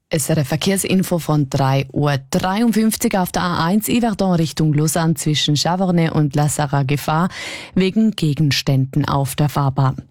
Es ist eine Verkehrsinfo von 3:53 Uhr auf der A1 Yverdon Richtung Lausanne zwischen Chavornay und La Sarre Gefahr wegen Gegenständen auf der Fahrbahn.